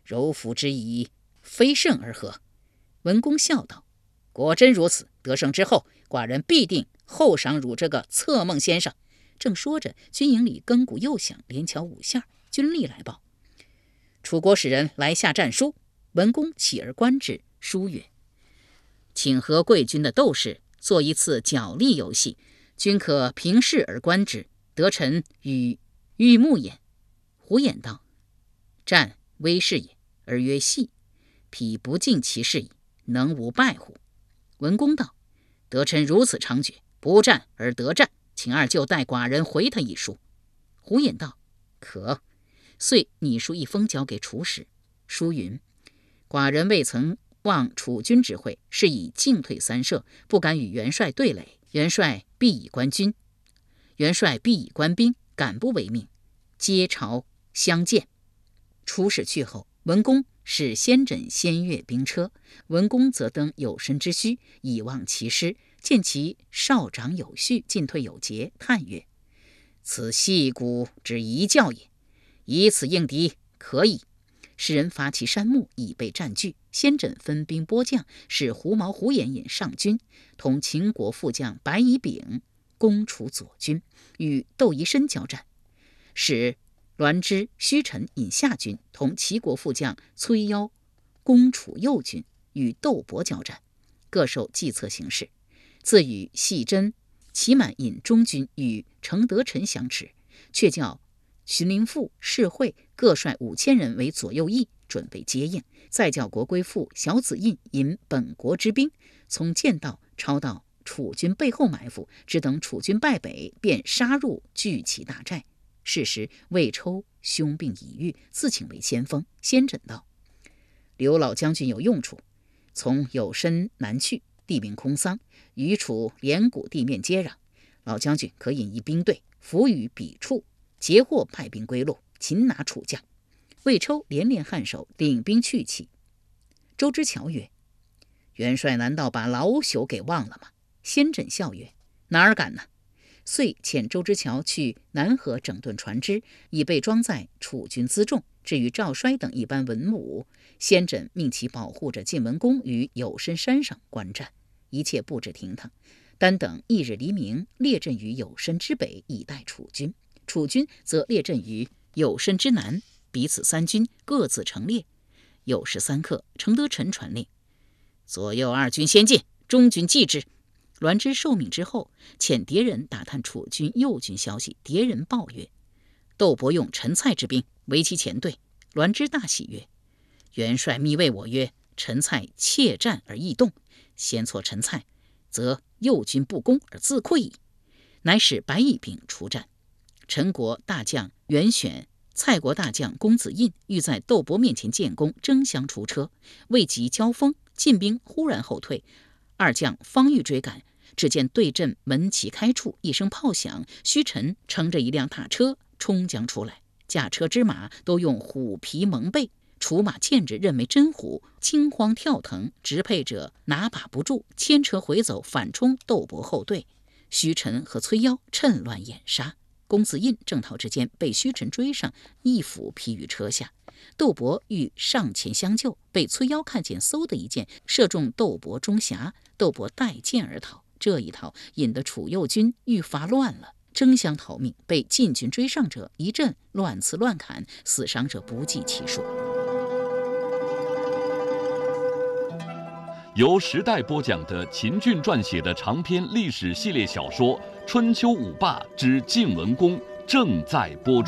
柔服之矣，非胜而何？”文公笑道：“果真如此，得胜之后，寡人必定厚赏汝这个策梦先生。”正说着，军营里更鼓又响，连桥五下，军吏来报：“楚国使人来下战书。”文公起而观之，书曰：“请和贵军的斗士做一次角力游戏，均可平视而观之，得臣与欲目也。”胡衍道：“战威势也，而曰戏，彼不尽其事矣，能无败乎？”文公道：“得臣如此猖獗，不战而得战，请二舅代寡人回他一书。”胡衍道：“可。”遂拟书一封交给楚使，书云：“寡人未曾望楚军之会，是以进退三舍，不敢与元帅对垒。元帅必以官军，敢不为命，皆朝相见。”出使去后，文公使先轸先阅兵车，文公则登有身之墟，以望其师，见其少长有序，进退有节，叹曰：“此戏鼓之一教也，以此应敌，可矣。”使人伐其山木，以备战据。先轸分兵拨将，使胡毛、胡衍引上军，同秦国副将白乙丙攻楚左军，与窦仪申交战；使栾枝、胥臣引下军，同齐国副将崔夭攻楚右军，与窦伯交战，各受计策行事。自与细真、齐满引中军与程德臣相持，却叫荀林父、士会各率5000人为左右翼，准备接应。再叫国归父小子印引本国之兵，从剑道抄到楚军背后埋伏，只等楚军败北，便杀入，聚起大寨。是时魏抽凶病已愈，自请为先锋。先轸道：“刘老将军有用处，从有身南去，地名空桑，与楚连谷地面接壤。老将军可引一兵队伏于彼处，截获败兵归路，擒拿楚将。”魏抽连连颔首，领兵去起。周之乔曰：“元帅难道把老朽给忘了吗？”先轸笑曰：“哪儿敢呢！”遂遣周之乔去南河整顿船只，以备装载楚军辎重。至于赵衰等一般文武，先轸命其保护着晋文公于有身山上观战，一切布置停当，单等翌日黎明，列阵于有身之北，以待楚军。楚军则列阵于有身之南，彼此三军各自成列。酉时3刻，程德臣传令：“左右2军先进，中军继之。”栾枝受命之后，遣迭人打探楚军右军消息。迭人报曰：“窦伯用陈蔡之兵为其前队。”栾枝大喜曰：“元帅密谓我曰，陈蔡怯战而易动，先挫陈蔡，则右军不攻而自溃矣。”乃使白乙丙出战。陈国大将袁选、蔡国大将公子印欲在窦伯面前建功，争相出车，未及交锋，晋兵忽然后退。二将方欲追赶，只见对阵门旗开处，一声炮响，胥臣乘着一辆大车冲将出来，驾车之马都用虎皮蒙背，楚马见之认为真虎，惊慌跳腾，直配者拿把不住，牵车回走，反冲窦伯后队。胥臣和崔夭趁乱掩杀，公子印正逃之间，被胥臣追上，一斧劈于车下。窦伯欲上前相救，被崔夭看见，嗖的一箭射中窦伯中峡，窦伯带剑而逃。这一逃，引得楚右军愈发乱了，争相逃命，被晋军追上者一阵乱刺乱砍，死伤者不计其数。 由时代播讲的秦俊撰写的长篇历史系列小说《春秋五霸之晋文公》正在播出。